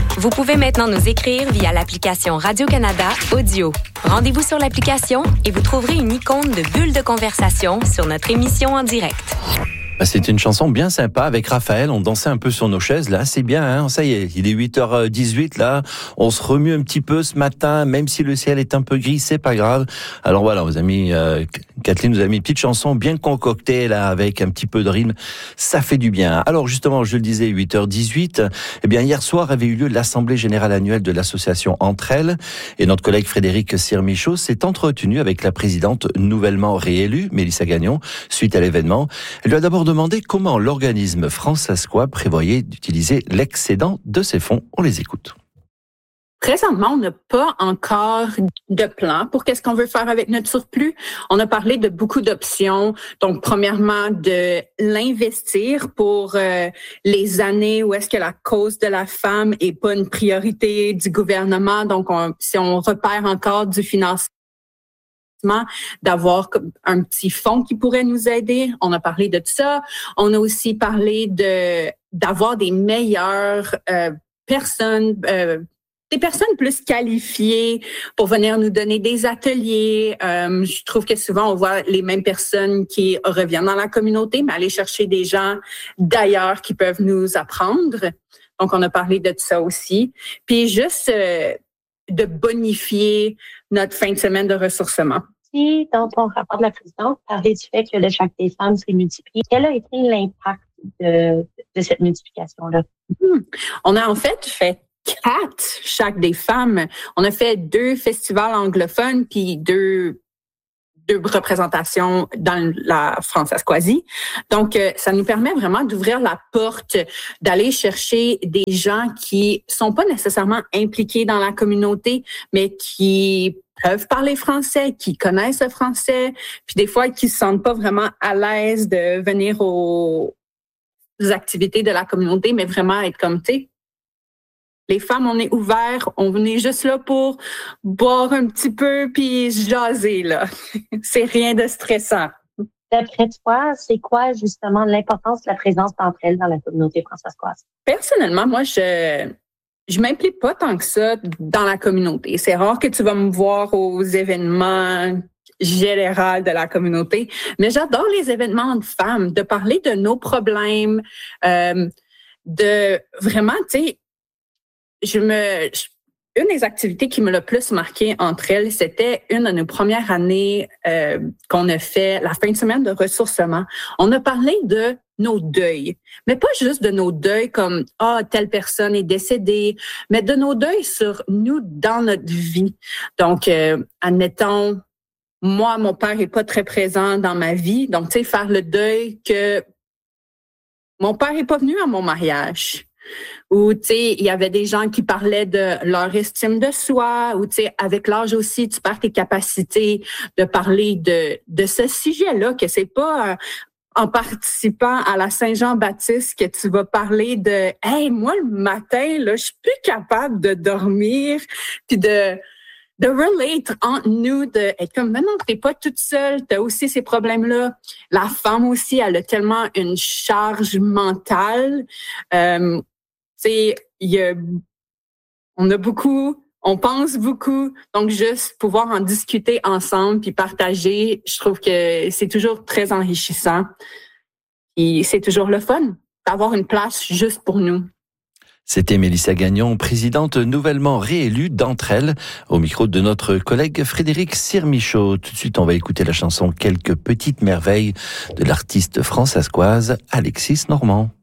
Vous pouvez maintenant nous écrire via l'application Radio-Canada Audio. Rendez-vous sur l'application et vous trouverez une icône de bulle de conversation sur notre émission en direct. C'est une chanson bien sympa avec Raphaël. On dansait un peu sur nos chaises. Là, c'est bien, hein. Ça y est, il est 8h18 là. On se remue un petit peu ce matin, même si le ciel est un peu gris, c'est pas grave. Alors voilà, vous avez mis, Kathleen nous a mis une petite chanson bien concoctée là, avec un petit peu de rythme. Ça fait du bien. Alors justement, je le disais, 8h18. Eh bien, hier soir avait eu lieu l'Assemblée générale annuelle de l'association Entre elles. Et notre collègue Frédéric Sirmichaud s'est entretenu avec la présidente nouvellement réélue, Mélissa Gagnon, suite à l'événement. Elle lui a d'abord demandé comment l'organisme France-Asquois prévoyait d'utiliser l'excédent de ses fonds. On les écoute. Présentement, on n'a pas encore de plan pour qu'est-ce qu'on veut faire avec notre surplus. On a parlé de beaucoup d'options. Donc, premièrement, de l'investir pour les années où est-ce que la cause de la femme est pas une priorité du gouvernement. Donc, si on repère encore du financement, d'avoir un petit fonds qui pourrait nous aider. On a parlé de tout ça. On a aussi parlé d'avoir des meilleures personnes, des personnes plus qualifiées pour venir nous donner des ateliers. Je trouve que souvent, on voit les mêmes personnes qui reviennent dans la communauté, mais aller chercher des gens d'ailleurs qui peuvent nous apprendre. Donc, on a parlé de tout ça aussi. Puis juste de bonifier notre fin de semaine de ressourcement. Si, dans ton rapport de la présidente, parlait du fait que le Chaque des femmes s'est multiplié. Quel a été l'impact de cette multiplication-là? On a en fait 4 Chaque des femmes. On a fait 2 festivals anglophones puis 2 représentations dans la France-Asquasie. Donc, ça nous permet vraiment d'ouvrir la porte, d'aller chercher des gens qui sont pas nécessairement impliqués dans la communauté, mais qui peuvent parler français, qui connaissent le français, puis des fois, qui se sentent pas vraiment à l'aise de venir aux activités de la communauté, mais vraiment être comme, tu sais, les femmes, on est ouverts, on est juste là pour boire un petit peu puis jaser, là. C'est rien de stressant. D'après toi, c'est quoi justement l'importance de la présence d'entre elles dans la communauté française? Personnellement, moi, je m'implique pas tant que ça dans la communauté. C'est rare que tu vas me voir aux événements généraux de la communauté, mais j'adore les événements de femmes, de parler de nos problèmes, de vraiment, tu sais, une des activités qui me l'a plus marqué entre elles, c'était une de nos premières années qu'on a fait la fin de semaine de ressourcement. On a parlé de nos deuils, mais pas juste de nos deuils comme telle personne est décédée, mais de nos deuils sur nous dans notre vie. Donc, admettons, moi, mon père est pas très présent dans ma vie, donc tu sais, faire le deuil que mon père est pas venu à mon mariage. Ou, tu sais, il y avait des gens qui parlaient de leur estime de soi, ou, tu sais, avec l'âge aussi, tu perds tes capacités de parler de ce sujet-là, que c'est pas en participant à la Saint-Jean-Baptiste que tu vas parler de « Hey, moi, le matin, là, je suis plus capable de dormir », puis de relate entre nous, de être comme, mais non, t'es pas toute seule, t'as aussi ces problèmes-là. La femme aussi, elle a tellement une charge mentale. Tu sais, on pense beaucoup. Donc, juste pouvoir en discuter ensemble puis partager, je trouve que c'est toujours très enrichissant. Et c'est toujours le fun d'avoir une place juste pour nous. C'était Mélissa Gagnon, présidente nouvellement réélue d'Entre elles, au micro de notre collègue Frédéric Sirmichaud. Tout de suite, on va écouter la chanson Quelques petites merveilles de l'artiste françaiscoise Alexis Normand.